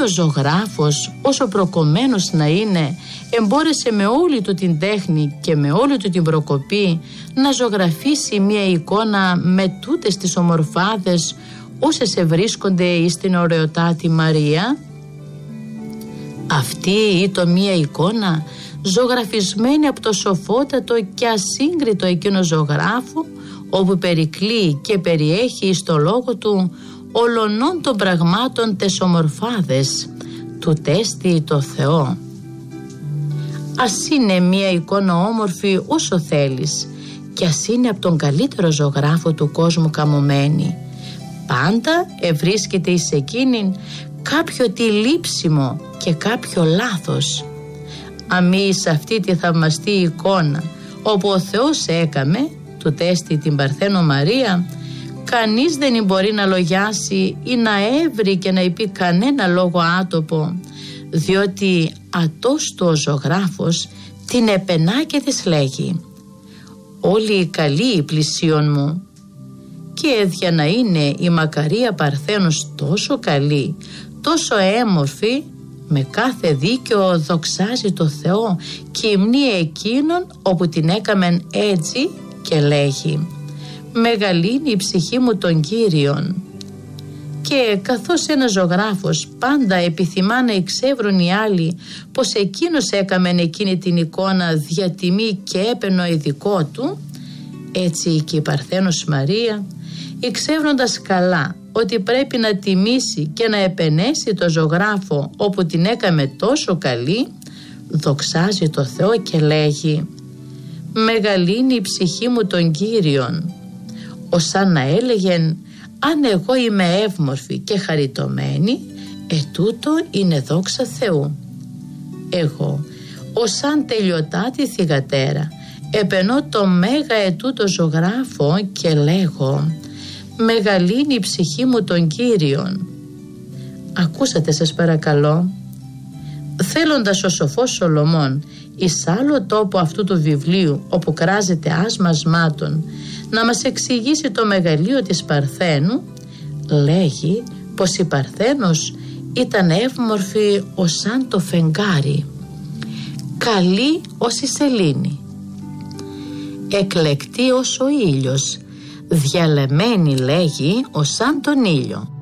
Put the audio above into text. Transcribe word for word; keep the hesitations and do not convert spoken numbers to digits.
ο ζωγράφος, όσο προκομμένος να είναι, εμπόρεσε με όλη του την τέχνη και με όλη του την προκοπή να ζωγραφίσει μια εικόνα με τούτες τις ομορφάδες όσες ευρίσκονται εις την ωραιοτάτη Μαρία. Αυτή ήταν μια εικόνα ζωγραφισμένη από το σοφότατο και ασύγκριτο εκείνο ζωγράφο, όπου περικλεί και περιέχει στο λόγο του ολονών των πραγμάτων τες ομορφάδες του τέστη το Θεό. Ας είναι μια εικόνα όμορφη όσο θέλεις και ας είναι από τον καλύτερο ζωγράφο του κόσμου καμωμένη, πάντα ευρίσκεται εις εκείνην κάποιο τι λείψιμο και κάποιο λάθος. Αμή σε αυτή τη θαυμαστή εικόνα όπου ο Θεός έκαμε του τέστη την Παρθένο Μαρία, κανείς δεν μπορεί να λογιάσει ή να έβρει και να είπε κανένα λόγο άτοπο, διότι ατός του ο ζωγράφος την επενά και της λέγει: όλοι οι καλοί πλησίον μου. Και για να είναι η μακαρία Παρθένος τόσο καλή, τόσο έμορφη, με κάθε δίκαιο δοξάζει το Θεό και υμνεί εκείνον όπου την έκαμεν έτσι και λέγει: μεγαλύνει η ψυχή μου τον Κύριον. Και καθώς ένας ζωγράφος πάντα επιθυμά να εξεύρουν οι άλλοι πως εκείνος έκαμεν εκείνη την εικόνα δια τιμή και έπαινο ειδικό του, έτσι και η Παρθένος Μαρία, εξεύροντας καλά ότι πρέπει να τιμήσει και να επενέσει το ζωγράφο όπου την έκαμε τόσο καλή, δοξάζει το Θεό και λέγει: μεγαλύνει η ψυχή μου τον Κύριον. Ως σαν να έλεγεν: αν εγώ είμαι εύμορφη και χαριτωμένη, ετούτο είναι δόξα Θεού. Εγώ, ως σαν τελειωτάτη θυγατέρα, επενώ το μέγα ετούτο ζωγράφο και λέγω: μεγαλύνει η ψυχή μου τον Κύριον. Ακούσατε σας παρακαλώ. Θέλοντας ο σοφός Σολομών εις άλλο τόπο αυτού του βιβλίου όπου κράζεται άσμασμάτων να μας εξηγήσει το μεγαλείο της Παρθένου, λέγει πως η Παρθένος ήταν εύμορφη ως σαν το φεγγάρι, καλή ως η σελήνη, εκλεκτή ως ο ήλιος, διαλεμένη λέγει ως σαν τον ήλιο.